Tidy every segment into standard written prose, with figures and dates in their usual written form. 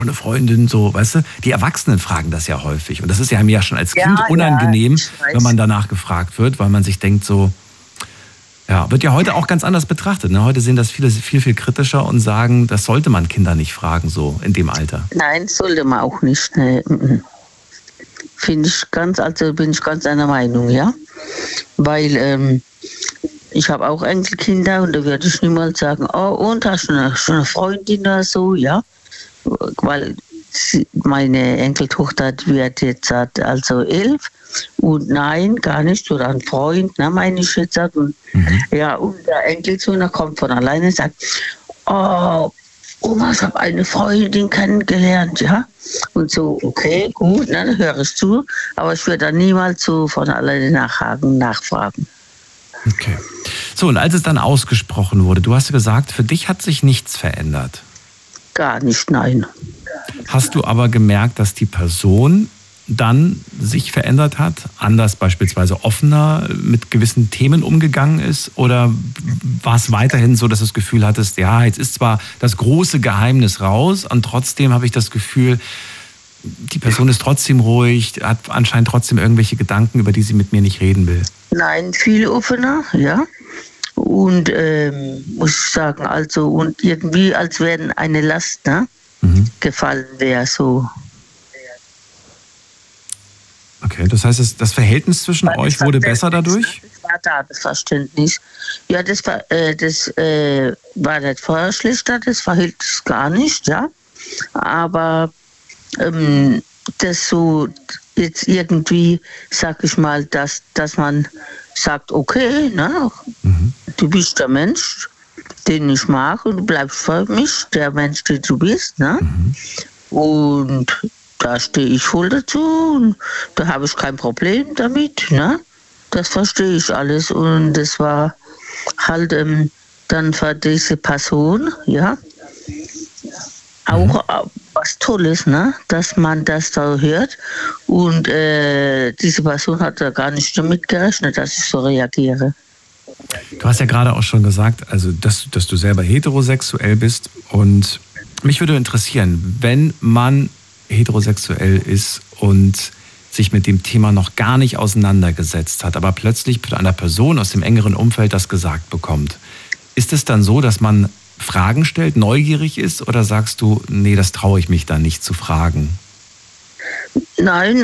eine Freundin, so, weißt du? Die Erwachsenen fragen das ja häufig. Und das ist ja einem ja schon als Kind unangenehm, wenn man danach gefragt wird, weil man sich denkt so, ja, wird ja heute auch ganz anders betrachtet. Ne? Heute sehen das viele viel kritischer und sagen, das sollte man Kinder nicht fragen, so in dem Alter. Nein, sollte man auch nicht. Ne. Bin ich ganz einer Meinung, ja. Weil ich habe auch Enkelkinder und da würde ich niemals sagen, oh, und hast du schon eine Freundin oder so, ja. Weil meine Enkeltochter wird jetzt also 11 und nein, gar nicht, oder ein Freund, ne, meine ich jetzt. Und, ja, und der Enkelsohn kommt von alleine und sagt, oh, Oma, ich habe eine Freundin kennengelernt, ja. Und so, okay, gut, ne, dann höre ich zu, aber ich würde dann niemals so von alleine nachfragen. Okay. So, und als es dann ausgesprochen wurde, du hast gesagt, für dich hat sich nichts verändert. Gar nicht, nein. Hast du aber gemerkt, dass die Person dann sich verändert hat, anders beispielsweise offener mit gewissen Themen umgegangen ist? Oder war es weiterhin so, dass du das Gefühl hattest, ja, jetzt ist zwar das große Geheimnis raus und trotzdem habe ich das Gefühl, die Person ist trotzdem ruhig, hat anscheinend trotzdem irgendwelche Gedanken, über die sie mit mir nicht reden will? Nein, viel offener, ja. Und muss ich sagen, also, und irgendwie, als wäre eine Last, ne, gefallen wäre, so. Okay, das heißt, das Verhältnis zwischen euch wurde besser dadurch? Das war da, das Verständnis. Ja, das war nicht vorher schlechter, das Verhältnis gar nicht, ja. Aber das so jetzt irgendwie, sag ich mal, dass man sagt, okay, ne, du bist der Mensch, den ich mag und du bleibst für mich, der Mensch, den du bist, ne? Und da stehe ich voll dazu und da habe ich kein Problem damit, ne? Das verstehe ich alles und das war halt dann für diese Person, ja, auch was Tolles, ne? Dass man das da hört und diese Person hat da gar nicht damit gerechnet, dass ich so reagiere. Du hast ja gerade auch schon gesagt, also dass du selber heterosexuell bist und mich würde interessieren, wenn man heterosexuell ist und sich mit dem Thema noch gar nicht auseinandergesetzt hat, aber plötzlich von einer Person aus dem engeren Umfeld das gesagt bekommt. Ist es dann so, dass man Fragen stellt, neugierig ist oder sagst du, nee, das traue ich mich dann nicht zu fragen? Nein,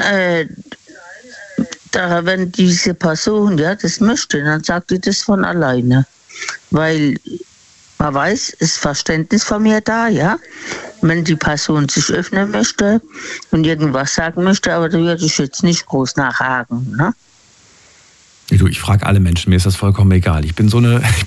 wenn diese Person ja das möchte, dann sagt die das von alleine. Weil man weiß, ist Verständnis von mir da, ja. Wenn die Person sich öffnen möchte und irgendwas sagen möchte, aber da würde ich jetzt nicht groß nachhaken, ne? Du, ich frage alle Menschen, mir ist das vollkommen egal. Ich bin so,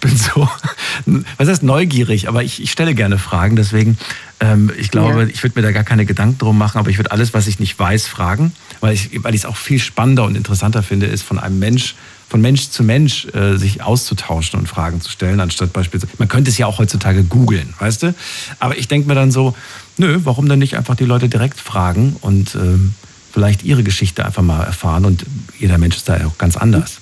was heißt neugierig, aber ich stelle gerne Fragen, deswegen, ich glaube, ich würde mir da gar keine Gedanken drum machen, aber ich würde alles, was ich nicht weiß, fragen, weil ich es auch viel spannender und interessanter finde, ist von Mensch zu Mensch sich auszutauschen und Fragen zu stellen, anstatt beispielsweise, man könnte es ja auch heutzutage googeln, weißt du? Aber ich denke mir dann so, nö, warum denn nicht einfach die Leute direkt fragen und vielleicht ihre Geschichte einfach mal erfahren und jeder Mensch ist da auch ganz anders.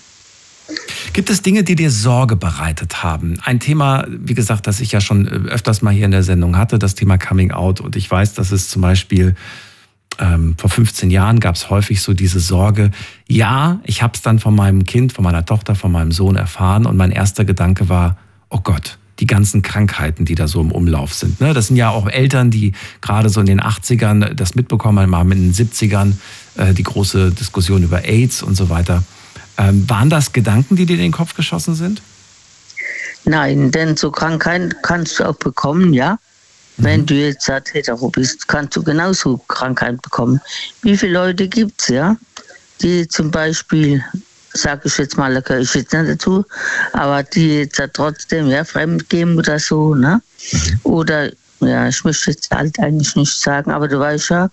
Gibt es Dinge, die dir Sorge bereitet haben? Ein Thema, wie gesagt, das ich ja schon öfters mal hier in der Sendung hatte, das Thema Coming Out. Und ich weiß, dass es zum Beispiel vor 15 Jahren gab es häufig so diese Sorge, ja, ich habe es dann von meinem Kind, von meiner Tochter, von meinem Sohn erfahren. Und mein erster Gedanke war, oh Gott, die ganzen Krankheiten, die da so im Umlauf sind. Das sind ja auch Eltern, die gerade so in den 80ern das mitbekommen haben, in den 70ern die große Diskussion über AIDS und so weiter. Waren das Gedanken, die dir in den Kopf geschossen sind? Nein, denn so Krankheiten kannst du auch bekommen, ja. Wenn du jetzt hetero bist, kannst du genauso Krankheiten bekommen. Wie viele Leute gibt es, ja, die zum Beispiel, sage ich jetzt mal, da gehöre ich jetzt nicht dazu, aber die jetzt trotzdem fremd gehen oder so, ne? Oder, ja, ich möchte jetzt halt eigentlich nicht sagen, aber du weißt ja,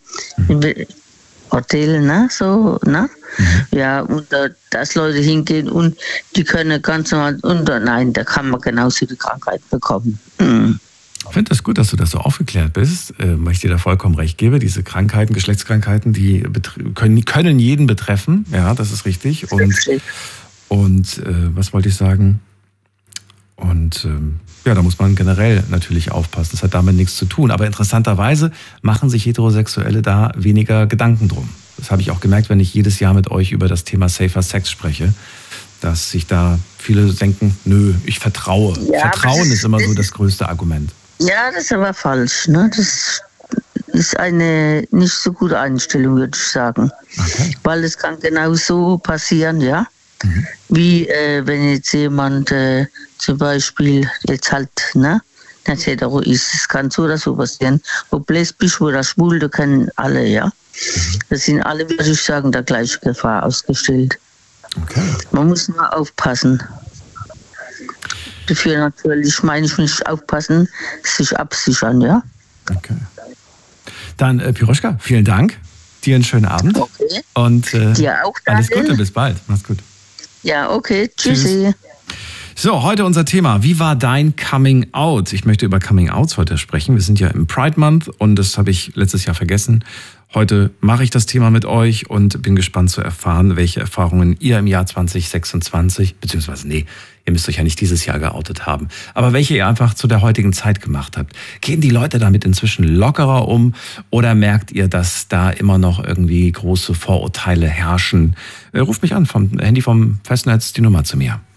Hotel, ne, so, ne? Ja, und dass Leute hingehen und die können ganz normal, nein, da kann man genauso die Krankheit bekommen. Ich finde das gut, dass du das so aufgeklärt bist, weil ich dir da vollkommen recht gebe. Diese Krankheiten, Geschlechtskrankheiten, die können jeden betreffen, ja, das ist richtig. Und was wollte ich sagen? Und Ja, da muss man generell natürlich aufpassen. Das hat damit nichts zu tun. Aber interessanterweise machen sich Heterosexuelle da weniger Gedanken drum. Das habe ich auch gemerkt, wenn ich jedes Jahr mit euch über das Thema Safer Sex spreche, dass sich da viele denken, nö, ich vertraue. Ja, Vertrauen ist immer so das größte Argument. Ja, das ist aber falsch. Ne? Das ist eine nicht so gute Einstellung, würde ich sagen. Okay. Weil es kann genau so passieren, ja. Wie wenn jetzt jemand zum Beispiel jetzt halt, ne, nicht hetero ist, es kann so oder so passieren. Ob lesbisch oder schwul, da kennen alle, ja. Das sind alle, würde ich sagen, der gleichen Gefahr ausgestellt. Okay. Man muss nur aufpassen. Dafür natürlich meine ich nicht aufpassen, sich absichern, ja. Okay. Dann Piroschka, vielen Dank. Dir einen schönen Abend. Okay. Und dir auch, alles Gute, bis bald. Mach's gut. Ja, okay. Tschüssi. So, heute unser Thema. Wie war dein Coming Out? Ich möchte über Coming Outs heute sprechen. Wir sind ja im Pride Month und das habe ich letztes Jahr vergessen. Heute mache ich das Thema mit euch und bin gespannt zu erfahren, welche Erfahrungen ihr im Jahr 2026, beziehungsweise ihr müsst euch ja nicht dieses Jahr geoutet haben, aber welche ihr einfach zu der heutigen Zeit gemacht habt. Gehen die Leute damit inzwischen lockerer um oder merkt ihr, dass da immer noch irgendwie große Vorurteile herrschen? Ruft mich an vom Handy vom Festnetz die Nummer zu mir.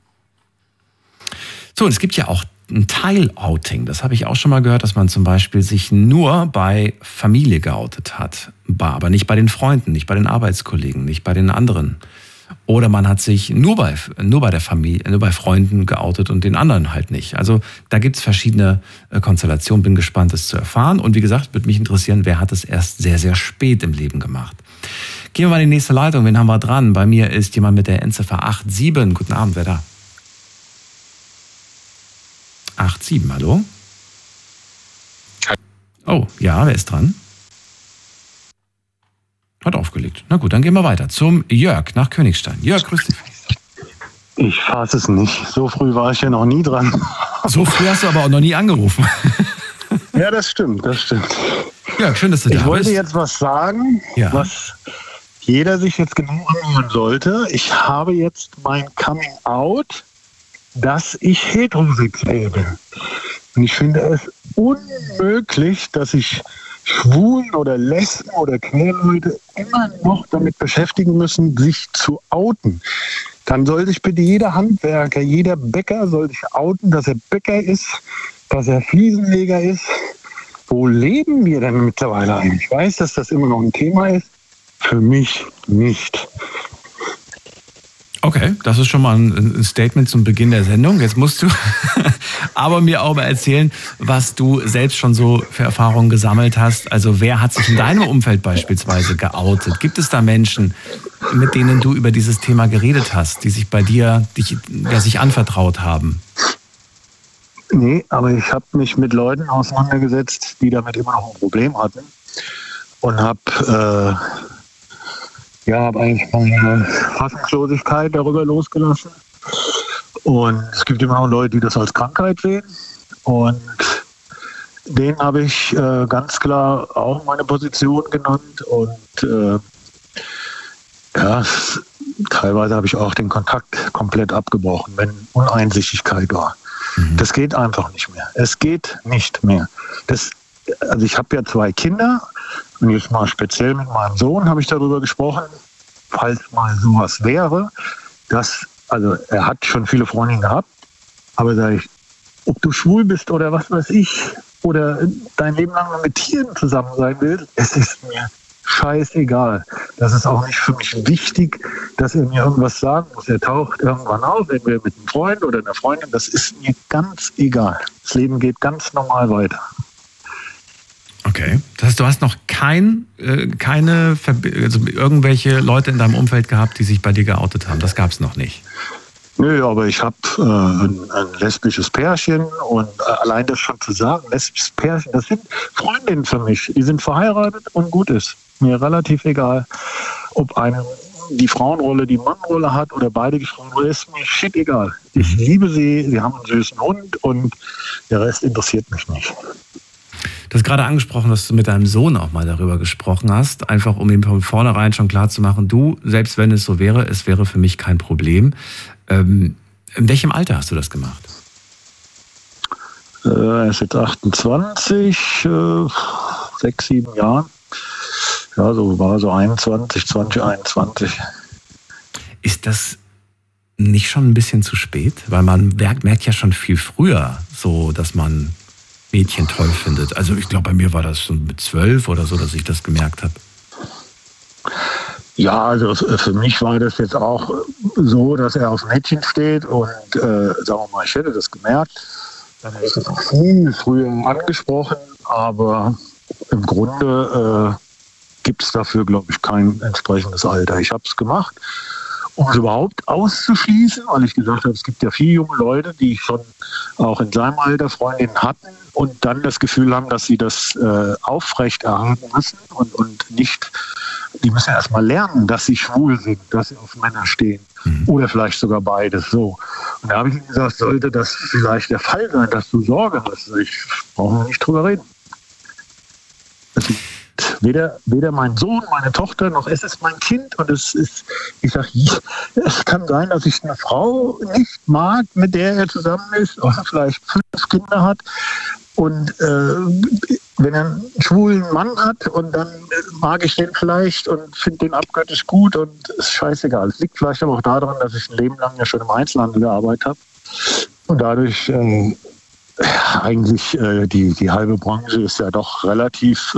So, und es gibt ja auch ein Teil-Outing. Das habe ich auch schon mal gehört, dass man zum Beispiel sich nur bei Familie geoutet hat, aber nicht bei den Freunden, nicht bei den Arbeitskollegen, nicht bei den anderen. Oder man hat sich nur bei der Familie, nur bei Freunden geoutet und den anderen halt nicht. Also da gibt es verschiedene Konstellationen. Bin gespannt, das zu erfahren. Und wie gesagt, würde mich interessieren, wer hat es erst sehr, sehr spät im Leben gemacht. Gehen wir mal in die nächste Leitung. Wen haben wir dran? Bei mir ist jemand mit der Endziffer 87. Guten Abend, wer da? 87, hallo? Oh, ja, wer ist dran? Hat aufgelegt. Na gut, dann gehen wir weiter zum Jörg nach Königstein. Jörg, grüß dich. Ich fasse es nicht. So früh war ich ja noch nie dran. So früh hast du aber auch noch nie angerufen. Ja, das stimmt. Ja, schön, dass du da bist. Ich wollte jetzt was sagen, was jeder sich jetzt genau anhören sollte. Ich habe jetzt mein Coming Out, dass ich heterosexuell bin. Und ich finde es unmöglich, dass sich Schwulen oder Lesben oder Queerleute immer noch damit beschäftigen müssen, sich zu outen. Dann soll sich bitte jeder Handwerker, jeder Bäcker soll sich outen, dass er Bäcker ist, dass er Fliesenleger ist. Wo leben wir denn mittlerweile eigentlich? Ich weiß, dass das immer noch ein Thema ist. Für mich nicht. Okay, das ist schon mal ein Statement zum Beginn der Sendung. Jetzt musst du aber mir auch mal erzählen, was du selbst schon so für Erfahrungen gesammelt hast. Also wer hat sich in deinem Umfeld beispielsweise geoutet? Gibt es da Menschen, mit denen du über dieses Thema geredet hast, die sich bei dir sich anvertraut haben? Nee, aber ich habe mich mit Leuten auseinandergesetzt, die damit immer noch ein Problem hatten. Und habe eigentlich meine Fassungslosigkeit darüber losgelassen. Und es gibt immer noch Leute, die das als Krankheit sehen. Und denen habe ich ganz klar auch meine Position genannt. Und teilweise habe ich auch den Kontakt komplett abgebrochen, wenn Uneinsichtigkeit war. Das geht einfach nicht mehr. Es geht nicht mehr. Also ich habe ja 2 Kinder und jetzt mal speziell mit meinem Sohn habe ich darüber gesprochen, falls mal sowas wäre, also er hat schon viele Freundinnen gehabt, aber sage ich, ob du schwul bist oder was weiß ich, oder dein Leben lang mit Tieren zusammen sein willst, es ist mir scheißegal. Das ist auch nicht für mich wichtig, dass er mir irgendwas sagen muss. Er taucht irgendwann auf, entweder mit einem Freund oder einer Freundin, das ist mir ganz egal. Das Leben geht ganz normal weiter. Okay, das heißt, du hast noch irgendwelche Leute in deinem Umfeld gehabt, die sich bei dir geoutet haben. Das gab es noch nicht. Nö, aber ich habe ein lesbisches Pärchen und allein das schon zu sagen, lesbisches Pärchen, das sind Freundinnen für mich. Die sind verheiratet und gut ist. Mir relativ egal, ob eine die Frauenrolle die Mannrolle hat oder beide die Frauenrolle, ist mir shit egal. Ich liebe sie, sie haben einen süßen Hund und der Rest interessiert mich nicht. Du hast gerade angesprochen, dass du mit deinem Sohn auch mal darüber gesprochen hast, einfach um ihm von vornherein schon klar zu machen, du, selbst wenn es so wäre, es wäre für mich kein Problem. In welchem Alter hast du das gemacht? Er ist jetzt 28, 6, 7 Jahren. Ja, so war so 2021. Ist das nicht schon ein bisschen zu spät? Weil man merkt ja schon viel früher so, dass man Mädchen toll findet. Also ich glaube, bei mir war das schon mit 12 oder so, dass ich das gemerkt habe. Ja, also für mich war das jetzt auch so, dass er auf Mädchen steht und sagen wir mal, ich hätte das gemerkt. Dann hätte ich es auch viel früher angesprochen, aber im Grunde gibt es dafür, glaube ich, kein entsprechendes Alter. Ich habe es gemacht, um es überhaupt auszuschließen, weil ich gesagt habe, es gibt ja viele junge Leute, die schon auch in seinem Alter Freundinnen hatten und dann das Gefühl haben, dass sie das aufrechterhalten müssen und nicht, die müssen erst mal lernen, dass sie schwul sind, dass sie auf Männer stehen oder vielleicht sogar beides so. Und da habe ich ihm gesagt, sollte das vielleicht der Fall sein, dass du Sorge hast, ich brauche nicht drüber reden. Weder mein Sohn, meine Tochter, noch es ist mein Kind. Und es ist, ich sage, es kann sein, dass ich eine Frau nicht mag, mit der er zusammen ist, oder vielleicht 5 Kinder hat. Und wenn er einen schwulen Mann hat und dann mag ich den vielleicht und finde den abgöttisch gut und ist scheißegal. Es liegt vielleicht aber auch daran, dass ich ein Leben lang ja schon im Einzelhandel gearbeitet habe. Und dadurch eigentlich die halbe Branche ist ja doch relativ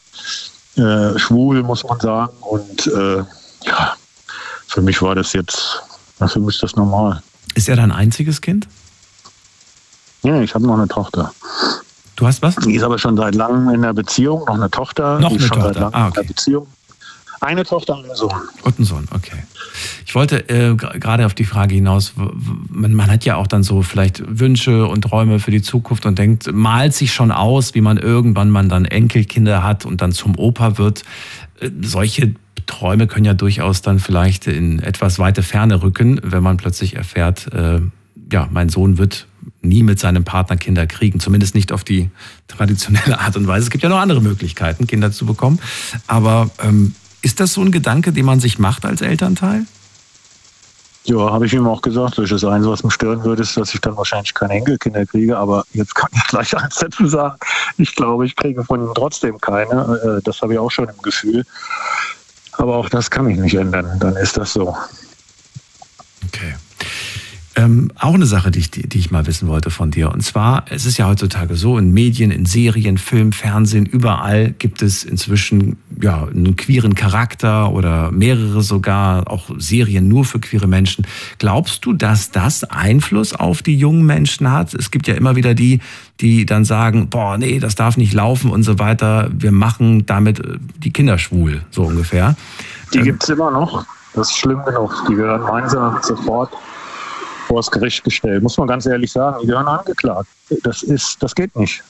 schwul, muss man sagen. Und ja, für mich war das jetzt, für mich ist das normal. Ist er dein einziges Kind? Ja, ich habe noch eine Tochter. Du hast was? Die ist aber schon seit langem in der Beziehung, noch eine Tochter. Noch die eine ist schon Tochter, seit langem in der Beziehung. Eine Tochter und ein Sohn. Und ein Sohn, okay. Ich wollte gerade auf die Frage hinaus, man hat ja auch dann so vielleicht Wünsche und Träume für die Zukunft und denkt, malt sich schon aus, wie man irgendwann mal dann Enkelkinder hat und dann zum Opa wird. Solche Träume können ja durchaus dann vielleicht in etwas weite Ferne rücken, wenn man plötzlich erfährt, ja, mein Sohn wird nie mit seinem Partner Kinder kriegen, zumindest nicht auf die traditionelle Art und Weise. Es gibt ja noch andere Möglichkeiten, Kinder zu bekommen. Aber ist das so ein Gedanke, den man sich macht als Elternteil? Ja, habe ich ihm auch gesagt. Das Einzige, was mich stören würde, ist, dass ich dann wahrscheinlich keine Enkelkinder kriege. Aber jetzt kann ich gleich eins dazu sagen. Ich glaube, ich kriege von ihnen trotzdem keine. Das habe ich auch schon im Gefühl. Aber auch das kann ich nicht ändern. Dann ist das so. Okay. Auch eine Sache, die ich mal wissen wollte von dir. Und zwar, es ist ja heutzutage so, in Medien, in Serien, Film, Fernsehen, überall gibt es inzwischen ja einen queeren Charakter oder mehrere sogar, auch Serien nur für queere Menschen. Glaubst du, dass das Einfluss auf die jungen Menschen hat? Es gibt ja immer wieder die dann sagen, boah, nee, das darf nicht laufen und so weiter. Wir machen damit die Kinder schwul, so ungefähr. Die gibt es immer noch. Das ist schlimm genug. Die werden meines Erachtens sofort vor das Gericht gestellt. Muss man ganz ehrlich sagen, die gehören angeklagt. Das geht nicht.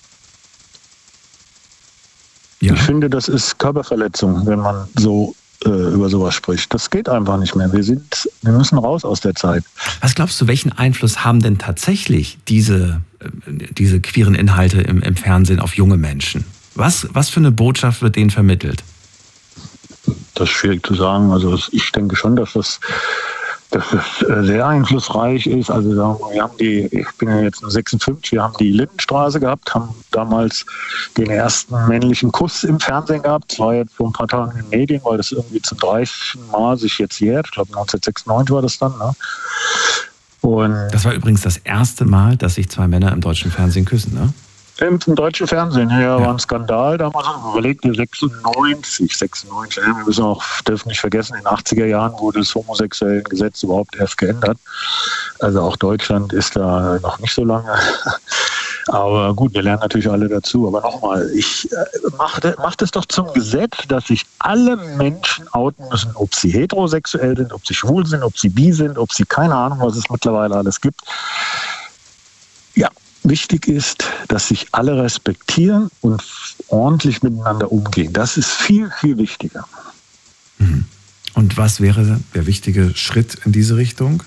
Ja. Ich finde, das ist Körperverletzung, wenn man so über sowas spricht. Das geht einfach nicht mehr. Wir müssen raus aus der Zeit. Was glaubst du, welchen Einfluss haben denn tatsächlich diese queeren Inhalte im Fernsehen auf junge Menschen? Was für eine Botschaft wird denen vermittelt? Das ist schwierig zu sagen. Also ich denke schon, dass das sehr einflussreich ist. Also ich bin ja jetzt 56, wir haben die Lindenstraße gehabt, haben damals den ersten männlichen Kuss im Fernsehen gehabt. Das war jetzt vor ein paar Tagen in den Medien, weil das irgendwie zum 30. Mal sich jetzt jährt. Ich glaube 1996 war das dann. Ne? Und das war übrigens das erste Mal, dass sich 2 Männer im deutschen Fernsehen küssen, ne? Im deutschen Fernsehen, ja, war ein Skandal damals. Überlegt, 96, wir müssen auch, dürfen nicht vergessen, in den 80er Jahren wurde das homosexuelle Gesetz überhaupt erst geändert. Also auch Deutschland ist da noch nicht so lange. Aber gut, wir lernen natürlich alle dazu. Aber nochmal, ich macht es doch zum Gesetz, dass sich alle Menschen outen müssen, ob sie heterosexuell sind, ob sie schwul sind, ob sie bi sind, ob sie keine Ahnung, was es mittlerweile alles gibt. Ja. Wichtig ist, dass sich alle respektieren und ordentlich miteinander umgehen. Das ist viel, viel wichtiger. Und was wäre der wichtige Schritt in diese Richtung?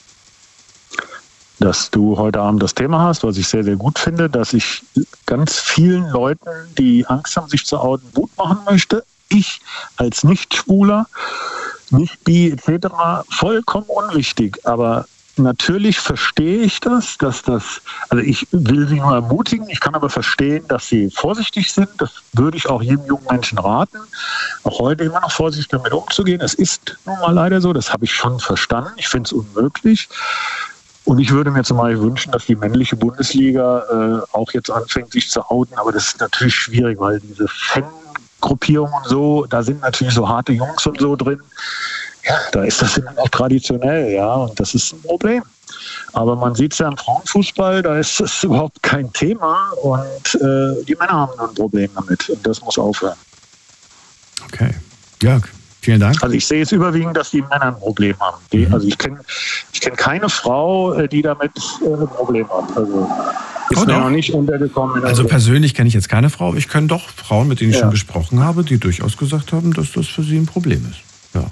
Dass du heute Abend das Thema hast, was ich sehr, sehr gut finde, dass ich ganz vielen Leuten, die Angst haben, sich zu outen, Mut machen möchte. Ich als Nicht-Schwuler, nicht bi etc., vollkommen unwichtig, aber natürlich verstehe ich das, also ich will Sie nur ermutigen, ich kann aber verstehen, dass Sie vorsichtig sind. Das würde ich auch jedem jungen Menschen raten, auch heute immer noch vorsichtig damit umzugehen. Es ist nun mal leider so, das habe ich schon verstanden. Ich finde es unmöglich. Und ich würde mir zum Beispiel wünschen, dass die männliche Bundesliga auch jetzt anfängt, sich zu outen. Aber das ist natürlich schwierig, weil diese Fangruppierungen und so, da sind natürlich so harte Jungs und so drin. Ja, da ist das immer noch traditionell, ja, und das ist ein Problem. Aber man sieht es ja im Frauenfußball, da ist das überhaupt kein Thema und die Männer haben ein Problem damit und das muss aufhören. Okay. Jörg, vielen Dank. Also ich sehe es überwiegend, dass die Männer ein Problem haben. Also ich kenn keine Frau, die damit ein Problem hat. Also ist mir noch nicht untergekommen. Also persönlich kenne ich jetzt keine Frau. Ich kenne doch Frauen, mit denen ich schon gesprochen habe, die durchaus gesagt haben, dass das für sie ein Problem ist. Ja.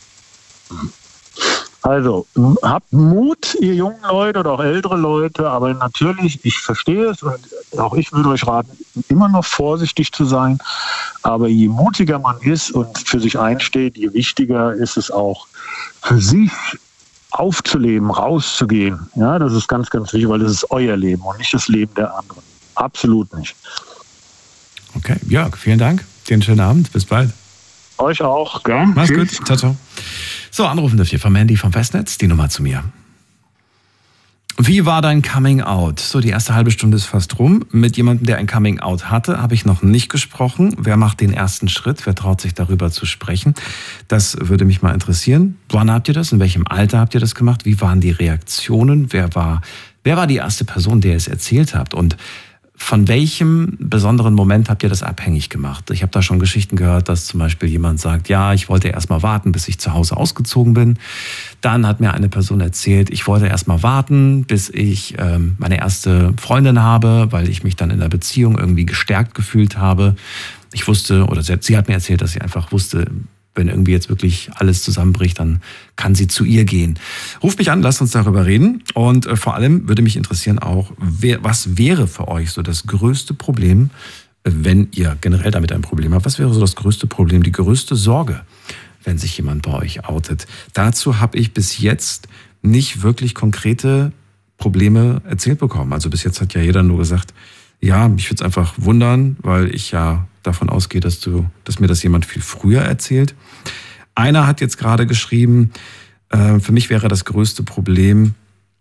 Also, habt Mut, ihr jungen Leute oder auch ältere Leute, aber natürlich, ich verstehe es und auch ich würde euch raten, immer noch vorsichtig zu sein, aber je mutiger man ist und für sich einsteht, je wichtiger ist es auch für sich aufzuleben, rauszugehen. Ja, das ist ganz, ganz wichtig, weil das ist euer Leben und nicht das Leben der anderen. Absolut nicht. Okay, Jörg, vielen Dank. Dir einen schönen Abend. Bis bald. Euch auch, gell? Mach's gut. Ciao, ciao. So, anrufen dürft ihr von Mandy vom Festnetz, die Nummer zu mir. Wie war dein Coming Out? So, die erste halbe Stunde ist fast rum. Mit jemandem, der ein Coming Out hatte, habe ich noch nicht gesprochen. Wer macht den ersten Schritt? Wer traut sich darüber zu sprechen? Das würde mich mal interessieren. Wann habt ihr das? In welchem Alter habt ihr das gemacht? Wie waren die Reaktionen? Wer war die erste Person, der es erzählt habt? Und von welchem besonderen Moment habt ihr das abhängig gemacht? Ich habe da schon Geschichten gehört, dass zum Beispiel jemand sagt, ja, ich wollte erst mal warten, bis ich zu Hause ausgezogen bin. Dann hat mir eine Person erzählt, ich wollte erst mal warten, bis ich meine erste Freundin habe, weil ich mich dann in der Beziehung irgendwie gestärkt gefühlt habe. Ich wusste, oder sie hat mir erzählt, dass sie einfach wusste, wenn irgendwie jetzt wirklich alles zusammenbricht, dann kann sie zu ihr gehen. Ruft mich an, lasst uns darüber reden. Und vor allem würde mich interessieren auch, was wäre für euch so das größte Problem, wenn ihr generell damit ein Problem habt? Was wäre so das größte Problem, die größte Sorge, wenn sich jemand bei euch outet? Dazu habe ich bis jetzt nicht wirklich konkrete Probleme erzählt bekommen. Also bis jetzt hat ja jeder nur gesagt, ja, mich würde es einfach wundern, weil ich ja davon ausgehe, dass mir das jemand viel früher erzählt. Einer hat jetzt gerade geschrieben, für mich wäre das größte Problem,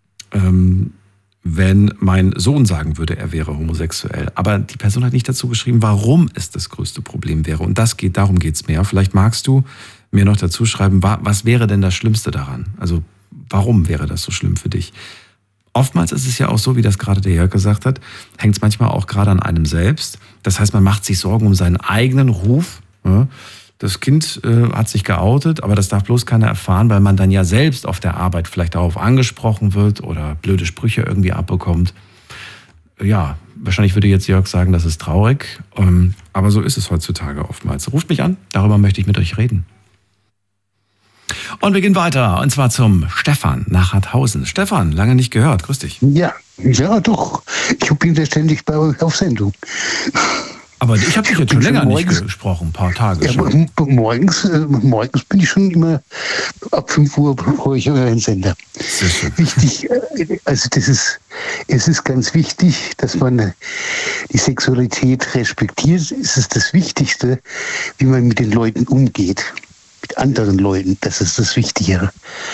wenn mein Sohn sagen würde, er wäre homosexuell. Aber die Person hat nicht dazu geschrieben, warum es das größte Problem wäre. Und darum geht's mir. Vielleicht magst du mir noch dazu schreiben, was wäre denn das Schlimmste daran? Also warum wäre das so schlimm für dich? Oftmals ist es ja auch so, wie das gerade der Jörg gesagt hat, hängt es manchmal auch gerade an einem selbst. Das heißt, man macht sich Sorgen um seinen eigenen Ruf. Das Kind hat sich geoutet, aber das darf bloß keiner erfahren, weil man dann ja selbst auf der Arbeit vielleicht darauf angesprochen wird oder blöde Sprüche irgendwie abbekommt. Ja, wahrscheinlich würde jetzt Jörg sagen, das ist traurig, aber so ist es heutzutage oftmals. Ruft mich an, darüber möchte ich mit euch reden. Und wir gehen weiter, und zwar zum Stefan nach Harthausen. Stefan, lange nicht gehört, grüß dich. Ja doch. Ich bin ja ständig bei euch auf Sendung. Aber ich habe dich jetzt schon länger nicht gesprochen, ein paar Tage ja, schon. Morgens bin ich schon immer ab 5 Uhr brauche ich euren Sender. Wichtig, also es ist ganz wichtig, dass man die Sexualität respektiert. Es ist das Wichtigste, wie man mit den Leuten umgeht. Mit anderen Leuten, das ist das Wichtigere.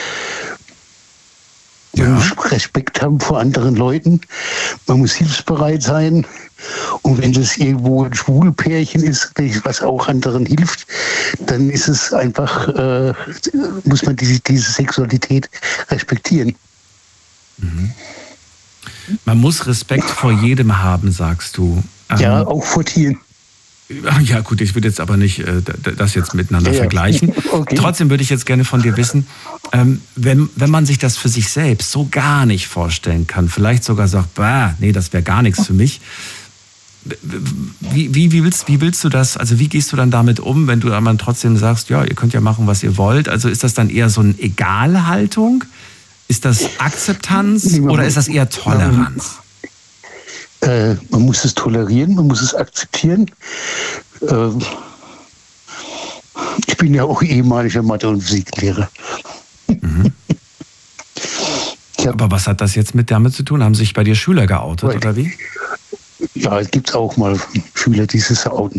Man muss Respekt haben vor anderen Leuten, man muss hilfsbereit sein. Und wenn das irgendwo ein Schwulpärchen ist, was auch anderen hilft, dann ist es einfach, muss man diese Sexualität respektieren. Mhm. Man muss Respekt vor jedem haben, sagst du. Ja, auch vor Tieren. Ja gut, ich würde jetzt aber nicht das jetzt miteinander vergleichen. Okay. Trotzdem würde ich jetzt gerne von dir wissen, wenn man sich das für sich selbst so gar nicht vorstellen kann, vielleicht sogar sagt, nee, das wäre gar nichts für mich. Wie willst du das, also wie gehst du dann damit um, wenn du dann trotzdem sagst, ja, ihr könnt ja machen, was ihr wollt? Also ist das dann eher so eine Egalhaltung? Ist das Akzeptanz oder ist das eher Toleranz? Man muss es tolerieren, man muss es akzeptieren. Ich bin ja auch ehemaliger Mathe- und Physiklehrer. Mhm. Aber was hat das jetzt damit zu tun? Haben sich bei dir Schüler geoutet, oder wie? Ja, es gibt auch mal Schüler, die sich outen.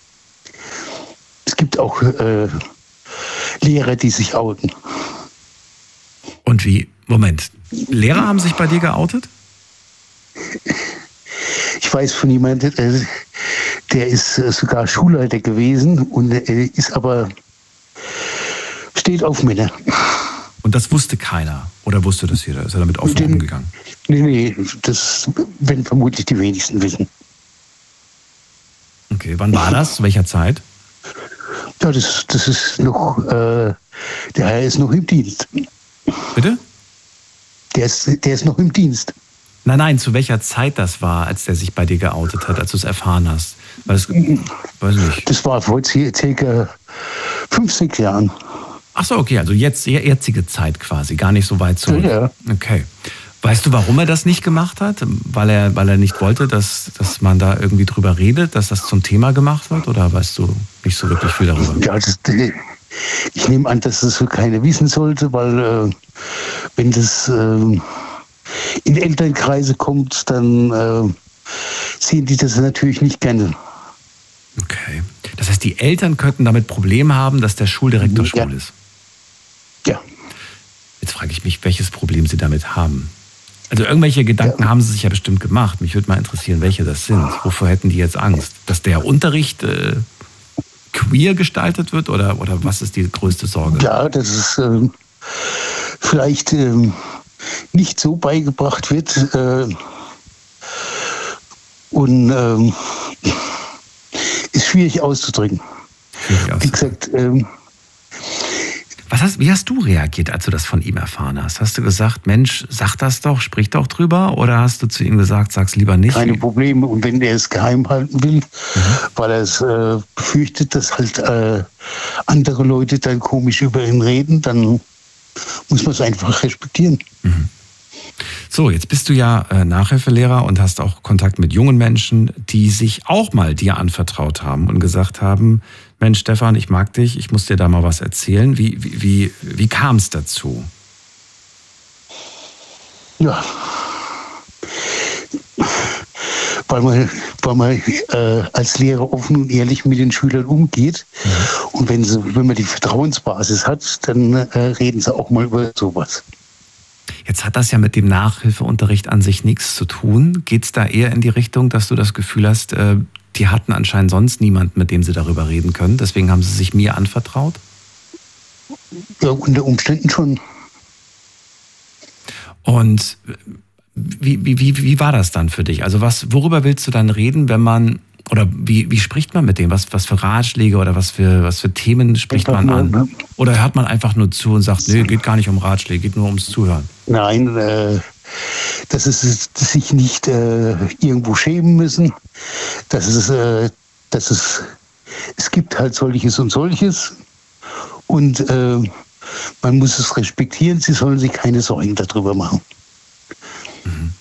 Es gibt auch Lehrer, die sich outen. Und wie? Moment, Lehrer haben sich bei dir geoutet? Ich weiß von jemandem, der ist sogar Schulleiter gewesen und ist aber, steht auf Männer. Und das wusste keiner? Oder wusste das jeder? Ist er damit offen umgegangen? Nee, das werden vermutlich die wenigsten wissen. Okay, wann war das? Zu welcher Zeit? Ja, das ist noch, der Herr ist noch im Dienst. Bitte? Der ist noch im Dienst. Nein, zu welcher Zeit das war, als der sich bei dir geoutet hat, als du es erfahren hast? Weiß nicht. Das war vor circa 5, 6 Jahren. Ach so, okay, also jetzt jetzige Zeit quasi, gar nicht so weit zurück. Ja. Okay. Weißt du, warum er das nicht gemacht hat? Weil er nicht wollte, dass man da irgendwie drüber redet, dass das zum Thema gemacht wird? Oder weißt du nicht so wirklich viel darüber? Ja, ich nehme an, dass das so keiner wissen sollte, weil wenn das in Elternkreise kommt, dann sehen die das natürlich nicht gerne. Okay. Das heißt, die Eltern könnten damit Probleme haben, dass der Schuldirektor schwul ist? Ja. Jetzt frage ich mich, welches Problem sie damit haben. Also irgendwelche Gedanken haben sie sich ja bestimmt gemacht. Mich würde mal interessieren, welche das sind. Wovor hätten die jetzt Angst? Dass der Unterricht queer gestaltet wird oder was ist die größte Sorge? Ja, dass es vielleicht nicht so beigebracht wird und ist schwierig auszudrücken. Wie gesagt, wie hast du reagiert, als du das von ihm erfahren hast? Hast du gesagt, Mensch, sag das doch, sprich doch drüber? Oder hast du zu ihm gesagt, sag's lieber nicht? Keine Probleme. Und wenn er es geheim halten will, weil er es befürchtet, dass halt andere Leute dann komisch über ihn reden, dann muss man es einfach respektieren. Mhm. So, jetzt bist du ja Nachhilfelehrer und hast auch Kontakt mit jungen Menschen, die sich auch mal dir anvertraut haben und gesagt haben, Mensch, Stefan, ich mag dich, ich muss dir da mal was erzählen. Wie kam es dazu? Ja, weil man als Lehrer offen und ehrlich mit den Schülern umgeht. Und wenn man die Vertrauensbasis hat, dann reden sie auch mal über sowas. Jetzt hat das ja mit dem Nachhilfeunterricht an sich nichts zu tun. Geht es da eher in die Richtung, dass du das Gefühl hast, die hatten anscheinend sonst niemanden, mit dem sie darüber reden können, deswegen haben sie sich mir anvertraut? Ja, unter Umständen schon. Und wie war das dann für dich? Also worüber willst du dann reden, wenn man, oder wie spricht man mit dem? Was für Ratschläge oder was für Themen spricht man an? Ne? Oder hört man einfach nur zu und sagt, nee, geht gar nicht um Ratschläge, geht nur ums Zuhören? Nein, dass es sich nicht irgendwo schämen müssen, dass es gibt halt solches und solches und man muss es respektieren, sie sollen sich keine Sorgen darüber machen. Mhm.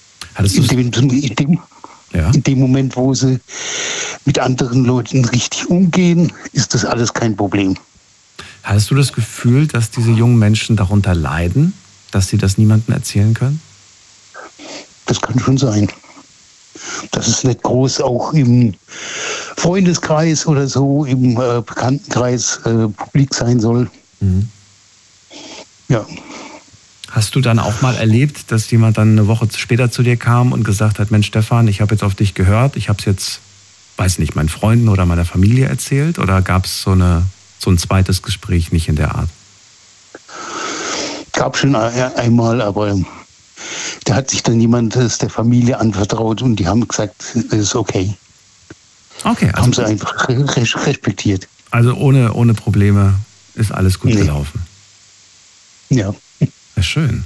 In dem Moment, wo sie mit anderen Leuten richtig umgehen, ist das alles kein Problem. Hattest du das Gefühl, dass diese jungen Menschen darunter leiden, dass sie das niemandem erzählen können? Das kann schon sein. Dass es nicht groß auch im Freundeskreis oder so, im Bekanntenkreis publik sein soll. Mhm. Ja. Hast du dann auch mal erlebt, dass jemand dann eine Woche später zu dir kam und gesagt hat, Mensch Stefan, ich habe jetzt auf dich gehört, ich habe es jetzt, weiß nicht, meinen Freunden oder meiner Familie erzählt? Oder gab es so ein zweites Gespräch nicht in der Art? Gab schon einmal, aber da hat sich dann jemand der Familie anvertraut und die haben gesagt, es ist okay. Okay. Also haben sie einfach respektiert. Also ohne Probleme ist alles gut gelaufen. Ja. Ja, schön.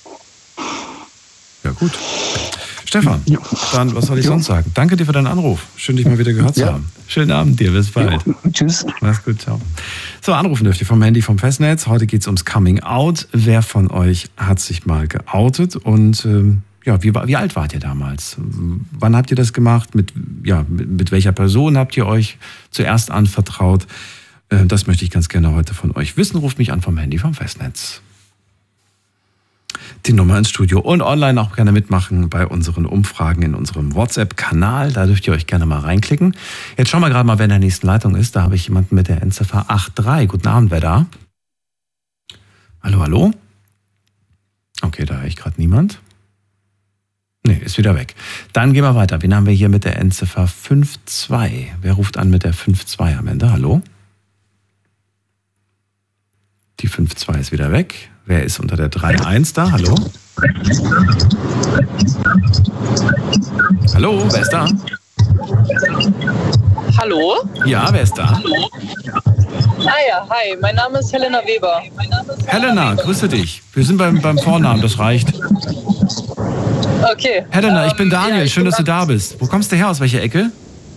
Ja, gut. Stefan, dann was soll ich sonst sagen? Danke dir für deinen Anruf. Schön, dich mal wieder gehört zu haben. Schönen Abend dir, bis bald. Tschüss. Mach's gut, ciao. So, anrufen dürft ihr vom Handy vom Festnetz. Heute geht's ums Coming Out. Wer von euch hat sich mal geoutet? Und wie alt wart ihr damals? Wann habt ihr das gemacht? Mit welcher Person habt ihr euch zuerst anvertraut? Das möchte ich ganz gerne heute von euch wissen. Ruft mich an vom Handy vom Festnetz. die Nummer ins Studio. Und online auch gerne mitmachen bei unseren Umfragen in unserem WhatsApp-Kanal. Da dürft ihr euch gerne mal reinklicken. Jetzt schauen wir gerade mal, wer in der nächsten Leitung ist. Da habe ich jemanden mit der Endziffer 83. Guten Abend, wer da? Hallo, hallo? Okay, da höre ich gerade niemand. Nee, ist wieder weg. Dann gehen wir weiter. Wen haben wir hier mit der Endziffer 52? Wer ruft an mit der 52 am Ende? Hallo? Die 52 ist wieder weg. Wer ist unter der 31 da? Hallo? Hallo, wer ist da? Hallo? Ja, wer ist da? Hallo? Hi, mein Name ist Helena Weber. Helena, grüße dich. Wir sind beim Vornamen, das reicht. Okay. Helena, ich bin Daniel, ja, schön, dass du da bist. Wo kommst du her, aus welcher Ecke?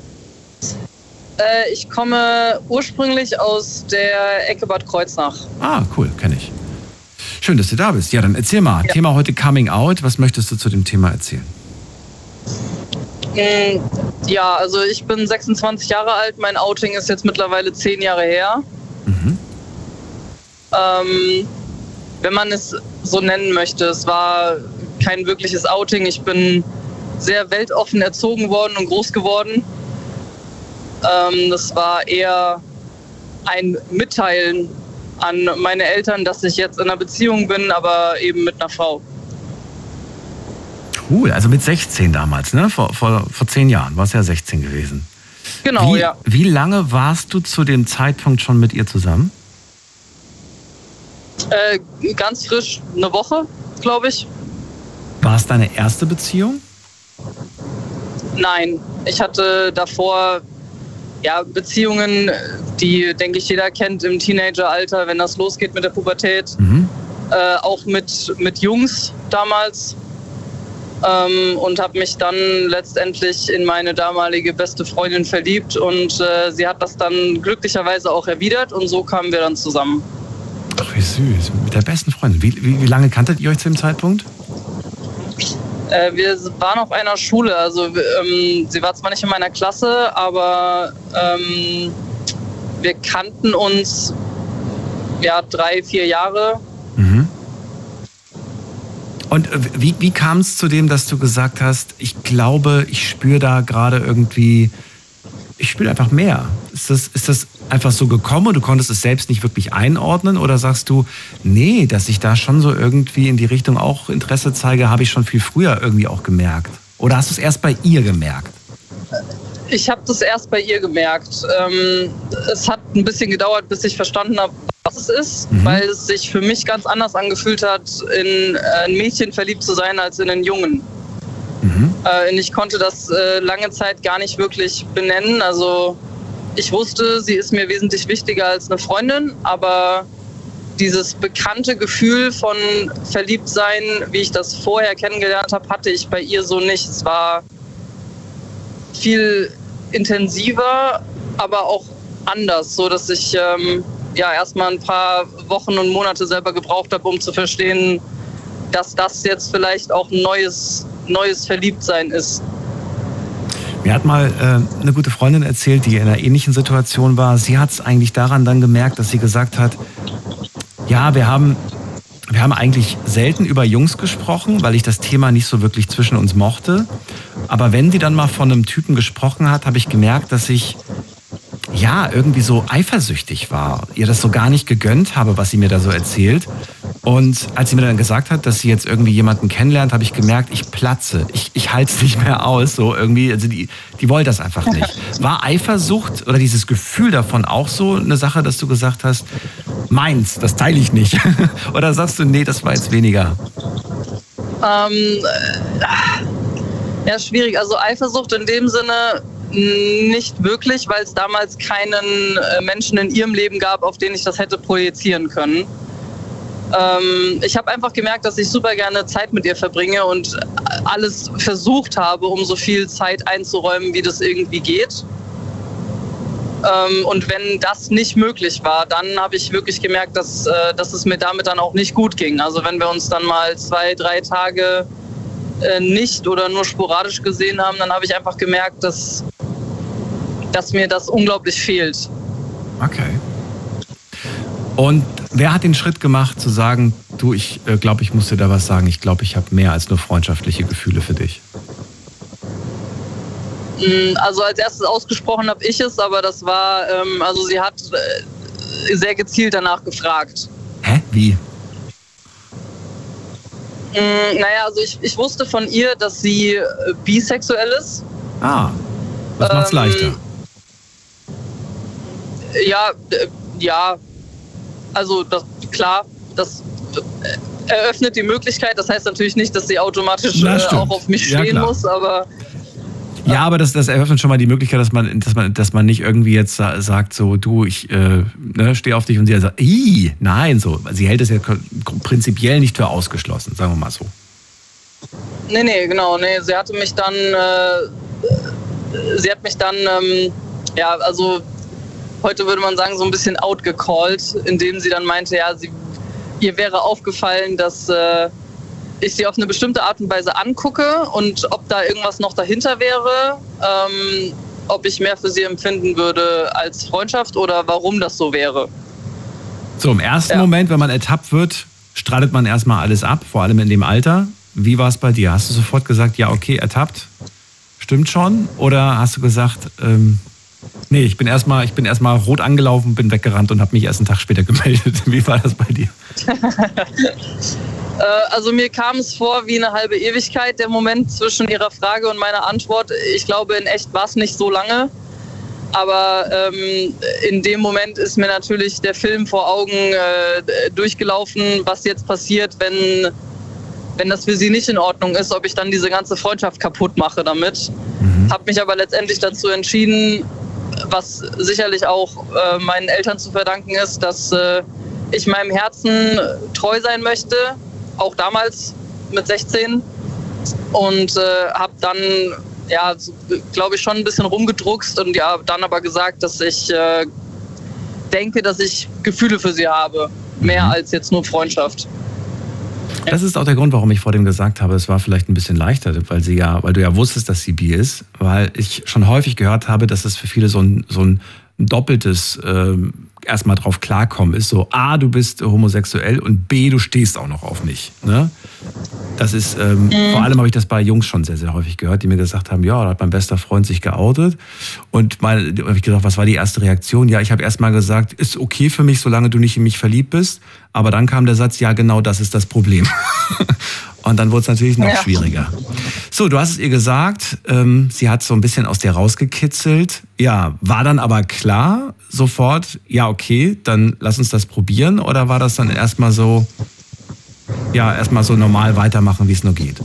Ich komme ursprünglich aus der Ecke Bad Kreuznach. Ah, cool, kenne ich. Schön, dass du da bist. Ja, dann erzähl mal. Ja. Thema heute Coming Out. Was möchtest du zu dem Thema erzählen? Ja, also ich bin 26 Jahre alt. Mein Outing ist jetzt mittlerweile 10 Jahre her. Mhm. Wenn man es so nennen möchte, es war kein wirkliches Outing. Ich bin sehr weltoffen erzogen worden und groß geworden. Das war eher ein Mitteilen an meine Eltern, dass ich jetzt in einer Beziehung bin, aber eben mit einer Frau. Cool, also mit 16 damals, ne? Vor 10 Jahren warst du ja 16 gewesen. Genau, ja. Wie lange warst du zu dem Zeitpunkt schon mit ihr zusammen? Ganz frisch, eine Woche, glaube ich. War es deine erste Beziehung? Nein, ich hatte davor Beziehungen, die, denke ich, jeder kennt im Teenageralter, wenn das losgeht mit der Pubertät. Mhm. Auch mit Jungs damals. Und habe mich dann letztendlich in meine damalige beste Freundin verliebt. Und sie hat das dann glücklicherweise auch erwidert. Und so kamen wir dann zusammen. Ach, wie süß. Mit der besten Freundin. Wie lange kanntet ihr euch zu dem Zeitpunkt? Wir waren auf einer Schule, also sie war zwar nicht in meiner Klasse, aber wir kannten uns 3-4 Jahre. Mhm. Und wie kam es zu dem, dass du gesagt hast, ich glaube, ich spüre da gerade irgendwie, ich spüre einfach mehr? Ist das einfach so gekommen und du konntest es selbst nicht wirklich einordnen? Oder sagst du, nee, dass ich da schon so irgendwie in die Richtung auch Interesse zeige, habe ich schon viel früher irgendwie auch gemerkt? Oder hast du es erst bei ihr gemerkt? Ich habe das erst bei ihr gemerkt. Es hat ein bisschen gedauert, bis ich verstanden habe, was es ist, weil es sich für mich ganz anders angefühlt hat, in ein Mädchen verliebt zu sein, als in einen Jungen. Mhm. Ich konnte das lange Zeit gar nicht wirklich benennen. Also ich wusste, sie ist mir wesentlich wichtiger als eine Freundin, aber dieses bekannte Gefühl von Verliebtsein, wie ich das vorher kennengelernt habe, hatte ich bei ihr so nicht. Es war viel intensiver, aber auch anders, so dass ich erstmal ein paar Wochen und Monate selber gebraucht habe, um zu verstehen, dass das jetzt vielleicht auch ein neues Verliebtsein ist. Mir hat mal eine gute Freundin erzählt, die in einer ähnlichen Situation war. Sie hat es eigentlich daran dann gemerkt, dass sie gesagt hat, ja, wir haben eigentlich selten über Jungs gesprochen, weil ich das Thema nicht so wirklich zwischen uns mochte. Aber wenn sie dann mal von einem Typen gesprochen hat, habe ich gemerkt, dass ich irgendwie so eifersüchtig war. Ihr das so gar nicht gegönnt habe, was sie mir da so erzählt. Und als sie mir dann gesagt hat, dass sie jetzt irgendwie jemanden kennenlernt, habe ich gemerkt, ich platze. Ich halte es nicht mehr aus. So irgendwie, also die wollte das einfach nicht. War Eifersucht oder dieses Gefühl davon auch so eine Sache, dass du gesagt hast, meins, das teile ich nicht? Oder sagst du, nee, das war jetzt weniger? Schwierig. Also Eifersucht in dem Sinne nicht wirklich, weil es damals keinen Menschen in ihrem Leben gab, auf den ich das hätte projizieren können. Ich habe einfach gemerkt, dass ich super gerne Zeit mit ihr verbringe und alles versucht habe, um so viel Zeit einzuräumen, wie das irgendwie geht. Und wenn das nicht möglich war, dann habe ich wirklich gemerkt, dass es mir damit dann auch nicht gut ging. Also wenn wir uns dann mal 2-3 Tage nicht oder nur sporadisch gesehen haben, dann habe ich einfach gemerkt, dass mir das unglaublich fehlt. Okay. Und wer hat den Schritt gemacht zu sagen, du, ich glaube, ich muss dir da was sagen, ich glaube, ich habe mehr als nur freundschaftliche Gefühle für dich? Also als erstes ausgesprochen habe ich es, aber das war, also sie hat sehr gezielt danach gefragt. Hä? Wie? Naja, also ich wusste von ihr, dass sie bisexuell ist. Ah, das macht's leichter. Ja, also klar, das eröffnet die Möglichkeit. Das heißt natürlich nicht, dass sie automatisch auch auf mich stehen muss, aber... Ja, aber das eröffnet schon mal die Möglichkeit, dass man nicht irgendwie jetzt sagt, so, du, ich stehe auf dich und sie sagt, nein, so. Sie hält es ja prinzipiell nicht für ausgeschlossen, sagen wir mal so. Nee, genau, sie hatte mich dann, also heute würde man sagen, so ein bisschen outgecallt, indem sie dann meinte, ja, ihr wäre aufgefallen, dass ich sie auf eine bestimmte Art und Weise angucke und ob da irgendwas noch dahinter wäre, ob ich mehr für sie empfinden würde als Freundschaft oder warum das so wäre. So, im ersten Moment, wenn man ertappt wird, streitet man erstmal alles ab, vor allem in dem Alter. Wie war es bei dir? Hast du sofort gesagt, ja, okay, ertappt, stimmt schon? Oder hast du gesagt, nee, ich bin erstmal rot angelaufen, bin weggerannt und habe mich erst einen Tag später gemeldet. Wie war das bei dir? Also mir kam es vor wie eine halbe Ewigkeit, der Moment zwischen ihrer Frage und meiner Antwort. Ich glaube, in echt war es nicht so lange. Aber in dem Moment ist mir natürlich der Film vor Augen durchgelaufen, was jetzt passiert, wenn das für sie nicht in Ordnung ist, ob ich dann diese ganze Freundschaft kaputt mache damit. Habe mich aber letztendlich dazu entschieden, was sicherlich auch meinen Eltern zu verdanken ist, dass ich meinem Herzen treu sein möchte, auch damals mit 16. Und habe dann, glaube ich, schon ein bisschen rumgedruckst und dann aber gesagt, dass ich denke, dass ich Gefühle für sie habe, mehr als jetzt nur Freundschaft. Das ist auch der Grund, warum ich vor dem gesagt habe, es war vielleicht ein bisschen leichter, weil du ja wusstest, dass sie bi ist, weil ich schon häufig gehört habe, dass es für viele so ein doppeltes erstmal drauf klarkommen ist. So, A, du bist homosexuell und B, du stehst auch noch auf mich. Ne? Das ist, vor allem habe ich das bei Jungs schon sehr, sehr häufig gehört, die mir gesagt haben, ja, da hat mein bester Freund sich geoutet. Und habe ich gesagt, was war die erste Reaktion? Ja, ich habe erstmal gesagt, ist okay für mich, solange du nicht in mich verliebt bist. Aber dann kam der Satz, ja, genau das ist das Problem. Und dann wurde es natürlich noch schwieriger. So, du hast es ihr gesagt, sie hat so ein bisschen aus dir rausgekitzelt. Ja, war dann aber klar sofort, ja, okay, dann lass uns das probieren? Oder war das dann erstmal so normal weitermachen, wie es nur geht?